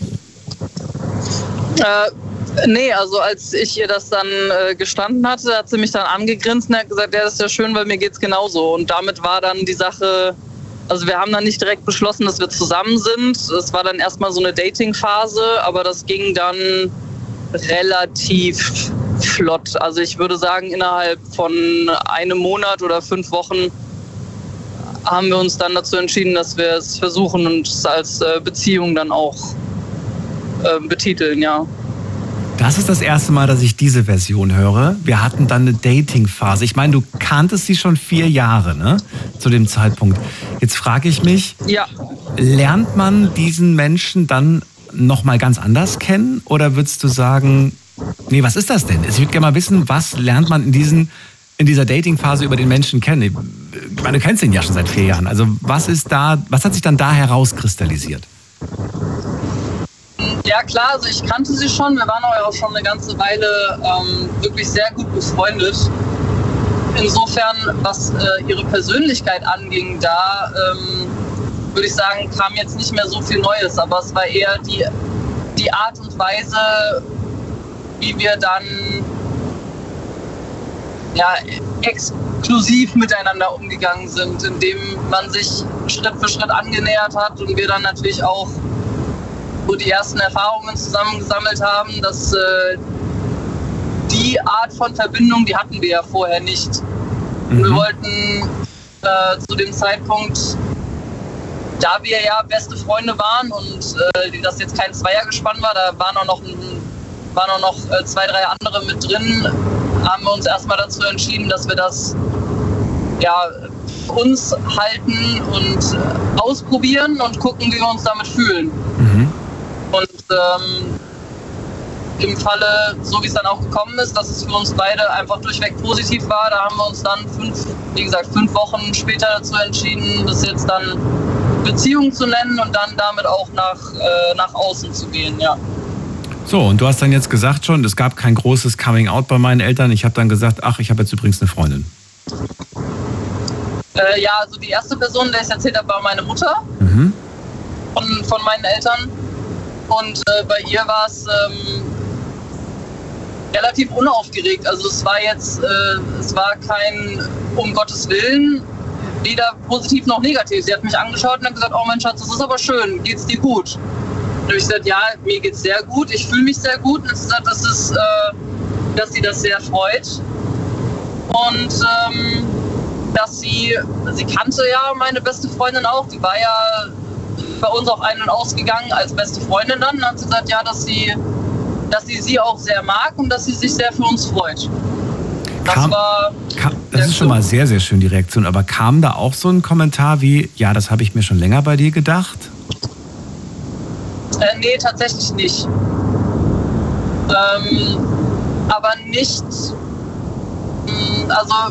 Nee, also als ich ihr das dann gestanden hatte, hat sie mich dann angegrinst und hat gesagt, ja, das ist ja schön, weil mir geht's genauso. Und damit war dann die Sache, also wir haben dann nicht direkt beschlossen, dass wir zusammen sind. Es war dann erstmal so eine Dating-Phase, aber das ging dann relativ flott. Also ich würde sagen, innerhalb von einem Monat oder 5 Wochen haben wir uns dann dazu entschieden, dass wir es versuchen und es als Beziehung dann auch betiteln, ja. Das ist das erste Mal, dass ich diese Version höre. Wir hatten dann eine Dating-Phase. Ich meine, du kanntest sie schon 4 Jahre, ne? Zu dem Zeitpunkt. Jetzt frage ich mich, lernt man diesen Menschen dann nochmal ganz anders kennen? Oder würdest du sagen, nee, was ist das denn? Ich würde gerne mal wissen, was lernt man in dieser Dating-Phase über den Menschen kennen? Ich meine, du kennst ihn ja schon seit 4 Jahren. Also was hat sich dann da herauskristallisiert? Ja klar, also ich kannte sie schon. Wir waren auch schon eine ganze Weile wirklich sehr gut befreundet. Insofern, was ihre Persönlichkeit anging, da würde ich sagen, kam jetzt nicht mehr so viel Neues. Aber es war eher die Art und Weise, wie wir dann exklusiv miteinander umgegangen sind, indem man sich Schritt für Schritt angenähert hat und wir dann natürlich auch so die ersten Erfahrungen zusammengesammelt haben, dass die Art von Verbindung, die hatten wir ja vorher nicht. Wir wollten zu dem Zeitpunkt, da wir ja beste Freunde waren und das jetzt kein Zweiergespann war, da waren auch noch 2, 3 andere mit drin, haben wir uns erstmal dazu entschieden, dass wir das uns halten und ausprobieren und gucken, wie wir uns damit fühlen. Und im Falle, so wie es dann auch gekommen ist, dass es für uns beide einfach durchweg positiv war, da haben wir uns dann 5 Wochen später dazu entschieden, das jetzt dann Beziehung zu nennen und dann damit auch nach außen zu gehen, ja. So, und du hast dann jetzt gesagt schon, es gab kein großes Coming-out bei meinen Eltern. Ich habe dann gesagt, ach, ich habe jetzt übrigens eine Freundin. Ja, also die erste Person, der ich erzählt habe, war meine Mutter von meinen Eltern. Und bei ihr war es relativ unaufgeregt. Also es war kein um Gottes Willen, weder positiv noch negativ. Sie hat mich angeschaut und hat gesagt, oh mein Schatz, das ist aber schön, geht's dir gut? Und ich gesagt, ja, mir geht's sehr gut, ich fühle mich sehr gut. Und sie sagt, dass sie das sehr freut. Und dass sie kannte ja meine beste Freundin auch, die war ja bei uns auch ein- und ausgegangen als beste Freundin dann. Und hat sie gesagt, ja, dass sie auch sehr mag und dass sie sich sehr für uns freut. Das ist schon mal sehr, sehr schön, die Reaktion. Aber kam da auch so ein Kommentar wie, ja, das habe ich mir schon länger bei dir gedacht? Nee, tatsächlich nicht. Aber nicht, also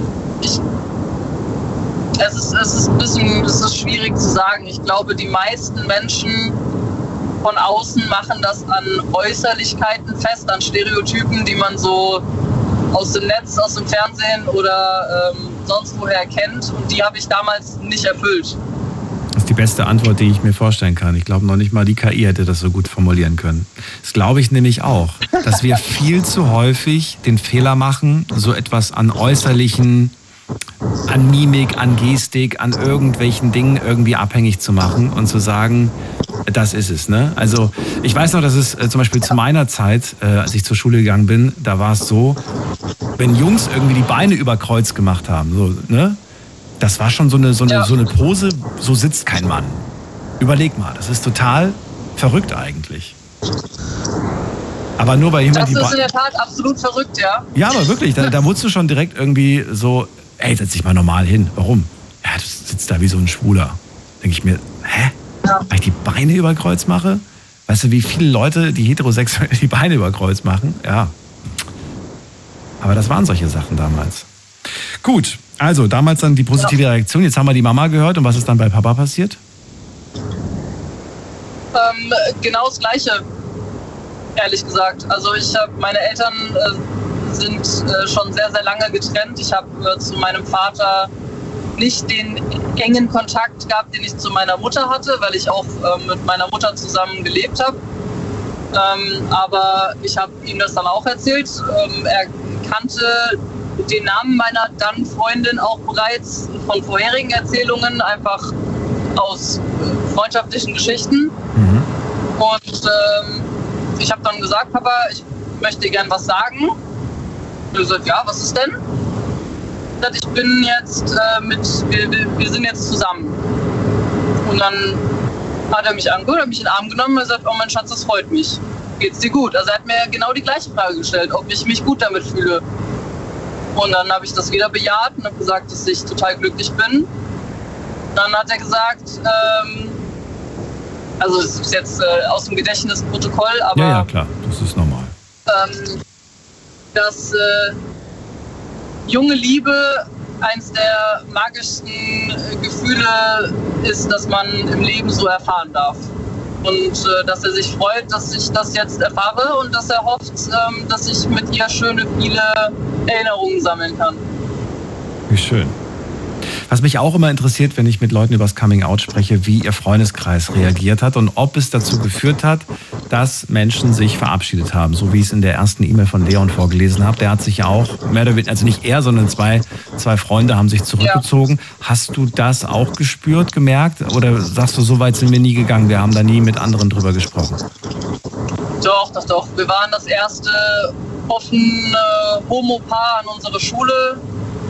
es ist schwierig zu sagen. Ich glaube, die meisten Menschen von außen machen das an Äußerlichkeiten fest, an Stereotypen, die man so aus dem Netz, aus dem Fernsehen oder sonst woher kennt. Und die habe ich damals nicht erfüllt. Das ist die beste Antwort, die ich mir vorstellen kann. Ich glaube, noch nicht mal die KI hätte das so gut formulieren können. Das glaube ich nämlich auch, dass wir viel zu häufig den Fehler machen, so etwas an äußerlichen, an Mimik, an Gestik, an irgendwelchen Dingen irgendwie abhängig zu machen und zu sagen, das ist es, ne? Also ich weiß noch, dass es zum Beispiel zu meiner Zeit, als ich zur Schule gegangen bin, da war es so, wenn Jungs irgendwie die Beine über Kreuz gemacht haben, so, ne? Das war schon so eine Pose, so sitzt kein Mann. Überleg mal, das ist total verrückt eigentlich. Aber nur weil jemand das ist in der Tat absolut verrückt, ja. Ja, aber wirklich, da wurdest du schon direkt irgendwie so, ey, setz dich mal normal hin. Warum? Ja, du sitzt da wie so ein Schwuler. Denke ich mir, hä? Ja. Weil ich die Beine über Kreuz mache? Weißt du, wie viele Leute, die heterosexuell die Beine über Kreuz machen? Ja. Aber das waren solche Sachen damals. Gut, also damals dann die positive Reaktion. Jetzt haben wir die Mama gehört. Und was ist dann bei Papa passiert? Genau das Gleiche, ehrlich gesagt. Also meine Eltern sind schon sehr, sehr lange getrennt. Ich habe zu meinem Vater nicht den engen Kontakt gehabt, den ich zu meiner Mutter hatte, weil ich auch mit meiner Mutter zusammen gelebt habe. Aber ich habe ihm das dann auch erzählt. Er kannte den Namen meiner dann Freundin auch bereits von vorherigen Erzählungen, einfach aus freundschaftlichen Geschichten. Und ich habe dann gesagt, Papa, ich möchte dir gern was sagen. Und er sagt, ja, was ist denn? Ich bin jetzt wir sind jetzt zusammen. Und dann hat er mich angehört, hat mich in den Arm genommen und gesagt, oh mein Schatz, das freut mich. Geht's dir gut? Also er hat mir genau die gleiche Frage gestellt, ob ich mich gut damit fühle. Und dann habe ich das wieder bejaht und habe gesagt, dass ich total glücklich bin. Dann hat er gesagt, also es ist jetzt aus dem Gedächtnisprotokoll, aber... Ja, klar, das ist normal. Dass junge Liebe eins der magischsten Gefühle ist, das man im Leben so erfahren darf. Und dass er sich freut, dass ich das jetzt erfahre und dass er hofft, dass ich mit ihr schöne, viele Erinnerungen sammeln kann. Wie schön. Was mich auch immer interessiert, wenn ich mit Leuten über das Coming-out spreche, wie ihr Freundeskreis reagiert hat und ob es dazu geführt hat, dass Menschen sich verabschiedet haben. So wie ich es in der ersten E-Mail von Leon vorgelesen habe. Der hat sich ja auch, mehr oder weniger, also nicht er, sondern zwei Freunde haben sich zurückgezogen. Ja. Hast du das auch gespürt, gemerkt? Oder sagst du, so weit sind wir nie gegangen, wir haben da nie mit anderen drüber gesprochen? Doch. Wir waren das erste offene Homo-Paar an unserer Schule.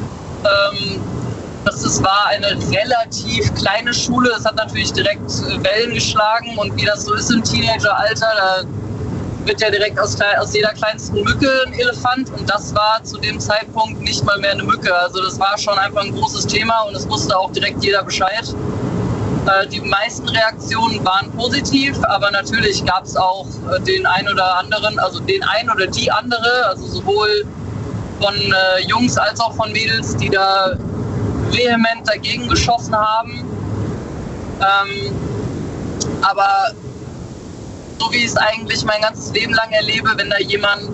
Das war eine relativ kleine Schule. Es hat natürlich direkt Wellen geschlagen. Und wie das so ist im Teenageralter, da wird ja direkt aus jeder kleinsten Mücke ein Elefant und das war zu dem Zeitpunkt nicht mal mehr eine Mücke. Also das war schon einfach ein großes Thema und es wusste auch direkt jeder Bescheid. Die meisten Reaktionen waren positiv, aber natürlich gab es auch den einen oder anderen, also den einen oder die andere, also sowohl von Jungs als auch von Mädels, die da vehement dagegen geschossen haben. Aber so wie ich es eigentlich mein ganzes Leben lang erlebe, wenn da jemand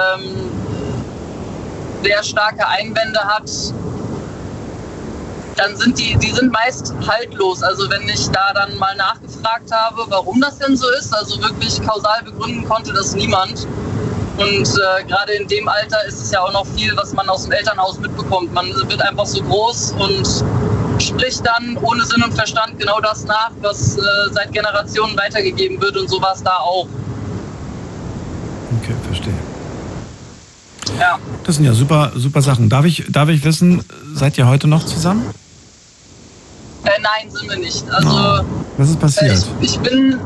sehr starke Einwände hat, dann sind die sind meist haltlos. Also wenn ich da dann mal nachgefragt habe, warum das denn so ist, also wirklich kausal begründen konnte das niemand. Und gerade in dem Alter ist es ja auch noch viel, was man aus dem Elternhaus mitbekommt. Man wird einfach so groß und spricht dann ohne Sinn und Verstand genau das nach, was seit Generationen weitergegeben wird. Und so war es da auch. Okay, verstehe. Ja. Das sind ja super, super Sachen. Darf ich wissen, seid ihr heute noch zusammen? Nein, sind wir nicht. Also, was ist passiert? Ich bin,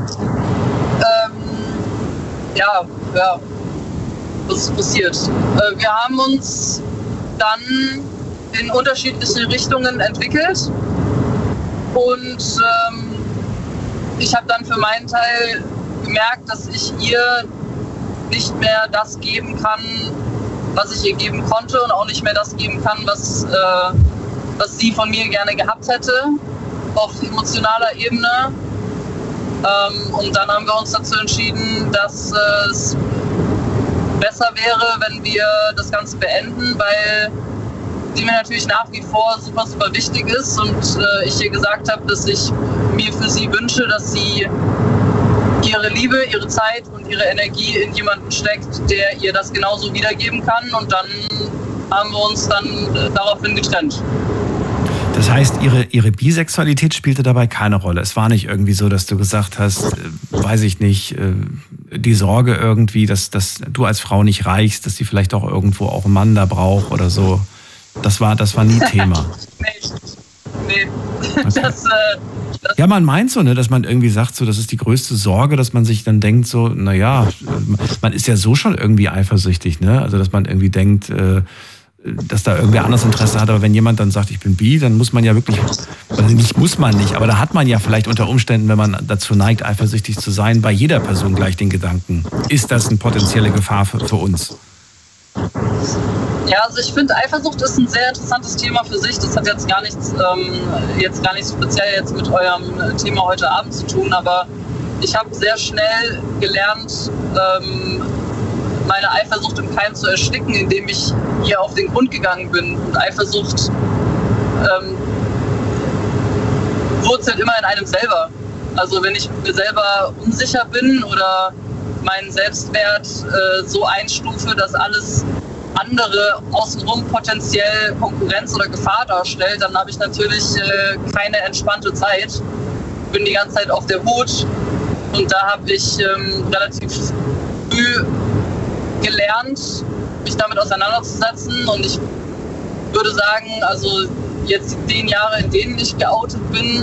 was ist passiert? Wir haben uns dann in unterschiedliche Richtungen entwickelt und ich habe dann für meinen Teil gemerkt, dass ich ihr nicht mehr das geben kann, was ich ihr geben konnte und auch nicht mehr das geben kann, was sie von mir gerne gehabt hätte, auf emotionaler Ebene. Und dann haben wir uns dazu entschieden, dass es besser wäre, wenn wir das Ganze beenden, weil sie mir natürlich nach wie vor super, super wichtig ist und ich ihr gesagt habe, dass ich mir für sie wünsche, dass sie ihre Liebe, ihre Zeit und ihre Energie in jemanden steckt, der ihr das genauso wiedergeben kann. Und dann haben wir uns dann daraufhin getrennt. Das heißt, ihre Bisexualität spielte dabei keine Rolle. Es war nicht irgendwie so, dass du gesagt hast, weiß ich nicht, die Sorge irgendwie, dass du als Frau nicht reichst, dass sie vielleicht auch irgendwo auch einen Mann da braucht oder so. Das war nie Thema. Nee. Okay. Ja, man meint so, ne, dass man irgendwie sagt, so, das ist die größte Sorge, dass man sich dann denkt, so, naja, man ist ja so schon irgendwie eifersüchtig, ne? Also, dass man irgendwie denkt, dass da irgendwer anderes Interesse hat. Aber wenn jemand dann sagt, ich bin bi, dann muss man ja wirklich, also nicht muss man nicht, aber da hat man ja vielleicht unter Umständen, wenn man dazu neigt, eifersüchtig zu sein, bei jeder Person gleich den Gedanken, ist das eine potenzielle Gefahr für uns? Ja, also ich finde, Eifersucht ist ein sehr interessantes Thema für sich. Das hat jetzt gar nichts speziell jetzt mit eurem Thema heute Abend zu tun, aber ich habe sehr schnell gelernt, meine Eifersucht im Keim zu ersticken, indem ich ihr auf den Grund gegangen bin. Und Eifersucht wurzelt immer in einem selber. Also wenn ich mir selber unsicher bin oder meinen Selbstwert so einstufe, dass alles andere außenrum potenziell Konkurrenz oder Gefahr darstellt, dann habe ich natürlich keine entspannte Zeit. Bin die ganze Zeit auf der Hut und da habe ich relativ früh gelernt, mich damit auseinanderzusetzen und ich würde sagen, also jetzt die 10 Jahre, in denen ich geoutet bin,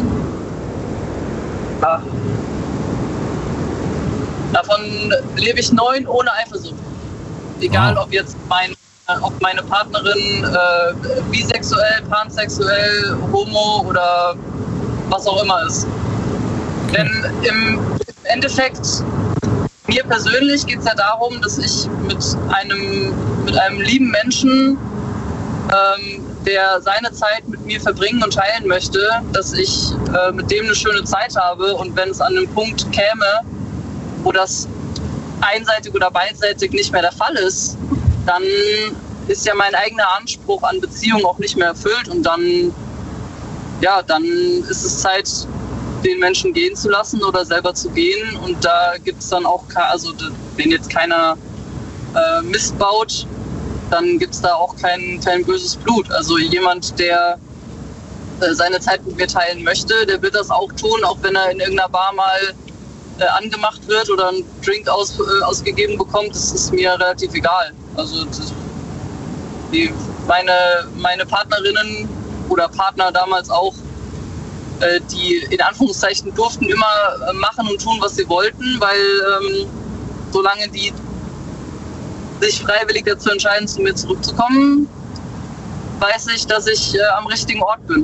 davon lebe ich 9 ohne Eifersucht. Egal, ob jetzt meine Partnerin bisexuell, pansexuell, homo oder was auch immer ist. Denn im Endeffekt, mir persönlich geht es ja darum, dass ich mit einem lieben Menschen, der seine Zeit mit mir verbringen und teilen möchte, dass ich mit dem eine schöne Zeit habe und wenn es an einen Punkt käme, wo das einseitig oder beidseitig nicht mehr der Fall ist, dann ist ja mein eigener Anspruch an Beziehung auch nicht mehr erfüllt und dann ist es Zeit, den Menschen gehen zu lassen oder selber zu gehen und da gibt es dann auch, also wenn jetzt keiner Mist baut, dann gibt es da auch kein böses Blut. Also jemand, der seine Zeit mit mir teilen möchte, der wird das auch tun, auch wenn er in irgendeiner Bar mal angemacht wird oder einen Drink ausgegeben bekommt, das ist mir relativ egal. Also meine Partnerinnen oder Partner damals auch, die in Anführungszeichen durften immer machen und tun, was sie wollten, weil solange die sich freiwillig dazu entscheiden, zu mir zurückzukommen, weiß ich, dass ich am richtigen Ort bin.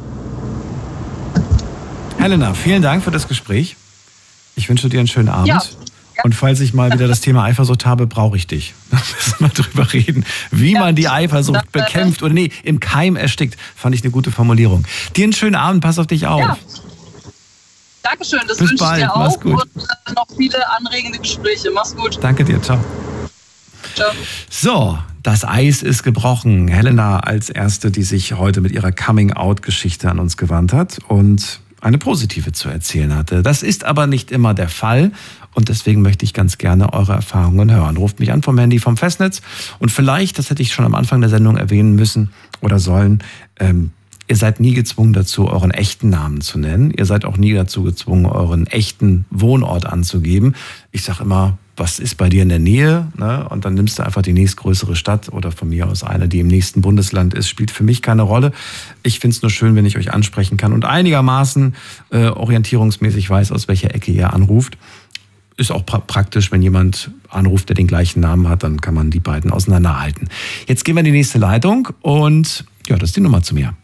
Helena, vielen Dank für das Gespräch. Ich wünsche dir einen schönen Abend. Ja. Und falls ich mal wieder das Thema Eifersucht habe, brauche ich dich. Da müssen wir drüber reden, wie man die Eifersucht bekämpft oder im Keim erstickt. Fand ich eine gute Formulierung. Dir einen schönen Abend, pass auf dich auf. Ja. Dankeschön, das wünsche ich dir auch. Mach's gut. Und noch viele anregende Gespräche. Mach's gut. Danke dir, ciao. Ciao. So, das Eis ist gebrochen. Helena als Erste, die sich heute mit ihrer Coming-out-Geschichte an uns gewandt hat und eine positive zu erzählen hatte. Das ist aber nicht immer der Fall und deswegen möchte ich ganz gerne eure Erfahrungen hören. Ruft mich an vom Handy vom Festnetz und vielleicht, das hätte ich schon am Anfang der Sendung erwähnen müssen oder sollen, ihr seid nie gezwungen dazu, euren echten Namen zu nennen. Ihr seid auch nie dazu gezwungen, euren echten Wohnort anzugeben. Ich sage immer, was ist bei dir in der Nähe? Ne? Und dann nimmst du einfach die nächstgrößere Stadt oder von mir aus eine, die im nächsten Bundesland ist. Spielt für mich keine Rolle. Ich finde es nur schön, wenn ich euch ansprechen kann und einigermaßen orientierungsmäßig weiß, aus welcher Ecke ihr anruft. Ist auch praktisch, wenn jemand anruft, der den gleichen Namen hat, dann kann man die beiden auseinanderhalten. Jetzt gehen wir in die nächste Leitung und ja, das ist die Nummer zu mir.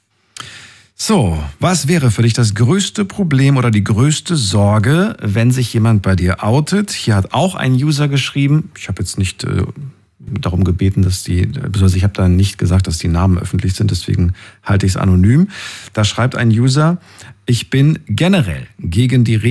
So, was wäre für dich das größte Problem oder die größte Sorge, wenn sich jemand bei dir outet? Hier hat auch ein User geschrieben, ich habe jetzt nicht darum gebeten, beziehungsweise ich habe da nicht gesagt, dass die Namen öffentlich sind, deswegen halte ich es anonym. Da schreibt ein User, ich bin generell gegen die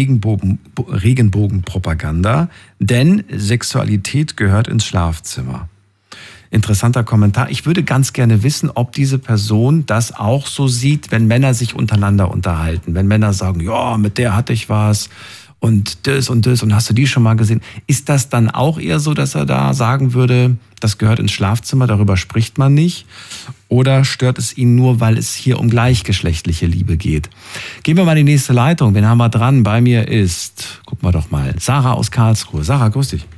Regenbogenpropaganda, denn Sexualität gehört ins Schlafzimmer. Interessanter Kommentar. Ich würde ganz gerne wissen, ob diese Person das auch so sieht, wenn Männer sich untereinander unterhalten. Wenn Männer sagen, ja, mit der hatte ich was und das und hast du die schon mal gesehen? Ist das dann auch eher so, dass er da sagen würde, das gehört ins Schlafzimmer, darüber spricht man nicht? Oder stört es ihn nur, weil es hier um gleichgeschlechtliche Liebe geht? Gehen wir mal in die nächste Leitung. Wen haben wir dran? Bei mir ist, guck mal doch mal, Sarah aus Karlsruhe. Sarah, grüß dich.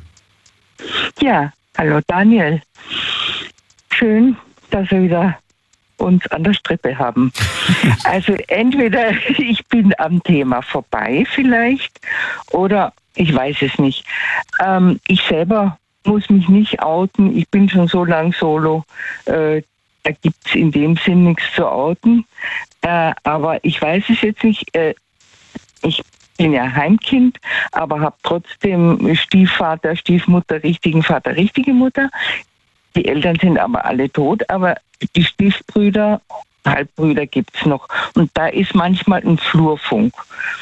Ja, hallo Daniel. Schön, dass wir wieder uns an der Strippe haben. Also entweder ich bin am Thema vorbei vielleicht oder ich weiß es nicht. Ich selber muss mich nicht outen. Ich bin schon so lang solo. Da gibt es in dem Sinn nichts zu outen. Aber ich weiß es jetzt nicht. Ich bin ja Heimkind, aber habe trotzdem Stiefvater, Stiefmutter, richtigen Vater, richtige Mutter. Die Eltern sind aber alle tot, aber die Stiefbrüder, Halbbrüder gibt es noch. Und da ist manchmal ein Flurfunk.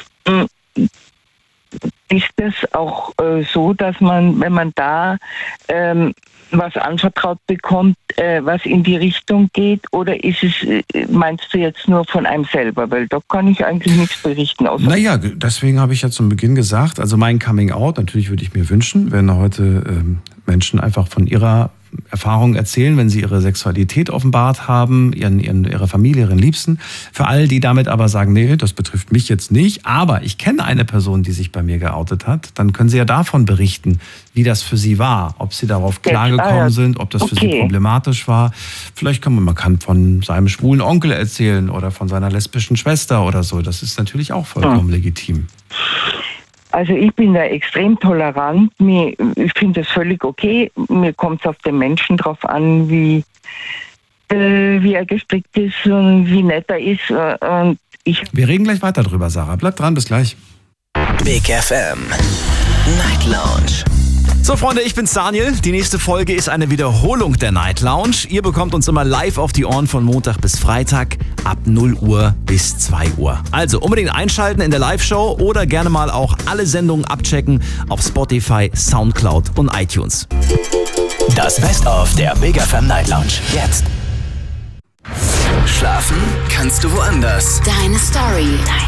Ist das auch so, dass man, wenn man da was anvertraut bekommt, was in die Richtung geht? Oder ist es, meinst du jetzt nur von einem selber? Weil da kann ich eigentlich nichts berichten. Naja, deswegen habe ich ja zum Beginn gesagt, also mein Coming Out, natürlich würde ich mir wünschen, wenn heute Menschen einfach von ihrer Erfahrungen erzählen, wenn sie ihre Sexualität offenbart haben, ihre Familie, ihren Liebsten. Für all die damit aber sagen, nee, das betrifft mich jetzt nicht, aber ich kenne eine Person, die sich bei mir geoutet hat, dann können sie ja davon berichten, wie das für sie war, ob sie darauf klargekommen sind, ob das für sie problematisch war. Vielleicht man kann von seinem schwulen Onkel erzählen oder von seiner lesbischen Schwester oder so. Das ist natürlich auch vollkommen legitim. Also ich bin da extrem tolerant. Ich finde das völlig okay. Mir kommt es auf den Menschen drauf an, wie er gestrickt ist und wie nett er ist. Wir reden gleich weiter drüber, Sarah. Bleib dran, bis gleich. Big FM Night Lounge. So Freunde, ich bin's Daniel. Die nächste Folge ist eine Wiederholung der Night Lounge. Ihr bekommt uns immer live auf die Ohren von Montag bis Freitag ab 0 Uhr bis 2 Uhr. Also unbedingt einschalten in der Live-Show oder gerne mal auch alle Sendungen abchecken auf Spotify, Soundcloud und iTunes. Das Best-of der Big FM Night Lounge. Jetzt. Schlafen kannst du woanders. Deine Story.